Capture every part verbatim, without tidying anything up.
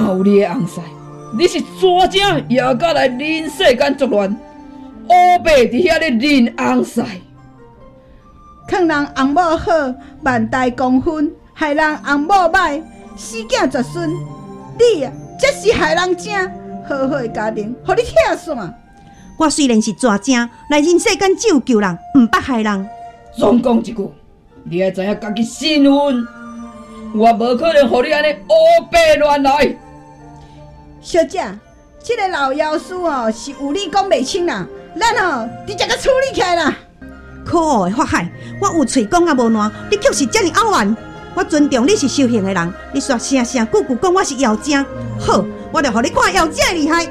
有你的翁婿？你是怎正也敢来人世间作乱？乌白伫遐咧认翁婿， 劝人翁某好，万代公分，害人翁某歹，死囝绝孙。你啊，这是害人精，好好的家庭，互你拆散。 我虽然是蛇精，来人世间只有救人，唔捌害人。 总讲一句，你爱知影家己身份。我无可能互你安尼乌白乱来。 小姐，这个老妖师哦，是有理讲袂清啦，咱哦直接甲处理起来啦。 可恶的法海，我有嘴讲也无烂，你却是这么傲慢。我尊重你是修行的人，你却声声句句讲我是妖精。好，我就互你看妖精的厉害。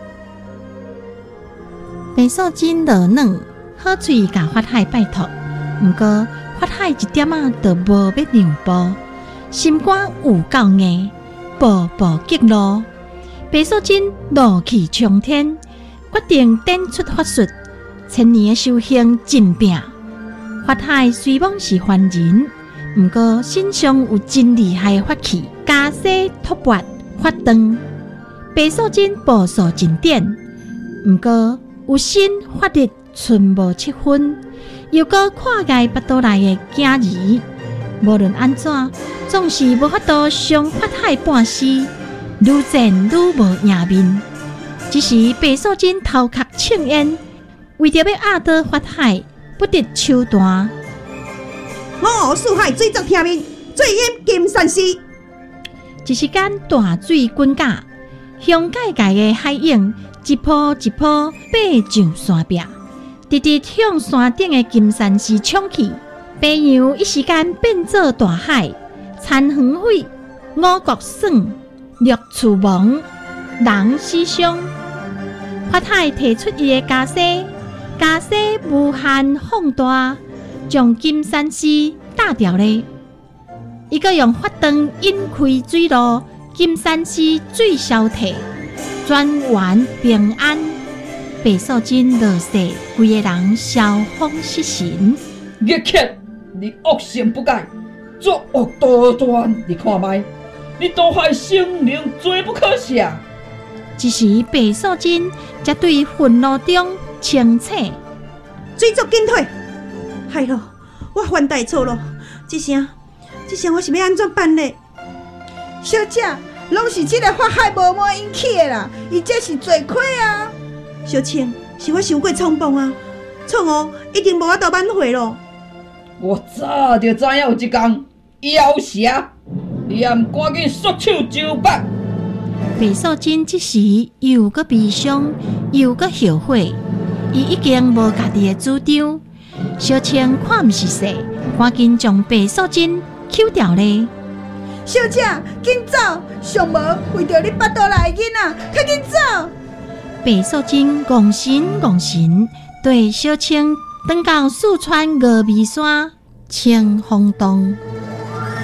白素贞落软，好嘴甲法海拜托，毋过法海一点仔都无要让步，心肝有够硬，步步激怒。白素贞怒气冲天，决定点出法术，千年的修行真拼。法海虽讲是凡人，毋过身上有真厉害的法器，加西托钵法灯。白素贞步数真点，毋过有心法力寸无七分，又搁看界巴肚内的囝儿，无论安怎，总是无法度伤法海半丝。愈战愈无赢面，只是白素贞头壳青烟，为着要压倒法海，不得手段。 我四海水族听面，醉淹金山寺。 一时间大水滚架，香界界的海影一波一波爬上山壁，直直向山顶的金山寺冲去。白羊一时间变作大海，残黄毁，五谷损。六畜亡，人死伤。法海提出伊的家世，家世无限放大，将金山寺打掉了。伊阁用法灯引开水路，金山寺水消退，全员平安。白素贞落世，规个人消风失神。 逆客，你恶行不改，作恶多端，你看卖。你毒害生灵，罪不可赦。 只是白素贞则对愤怒中清醒， 水族紧退。害咯，我犯大错咯。这声，这声我是要安怎办呢？ 小姐，拢是这个法海无毛引起的啦，伊这是罪亏啊。 小青，是我想过冲动啊，错误已经无法度挽回咯。 我早就知影有一天妖邪。你也唔赶紧束手就绑！ 白素贞这时又搁悲伤，又搁后悔，伊已经无家己的主张。小青看毋是势，赶紧将白素贞扣掉咧。 小姐，紧走！上无为着你巴肚内的囡仔，快紧走！ 白素贞戇神戇神，对小青转到四川峨眉山青风洞。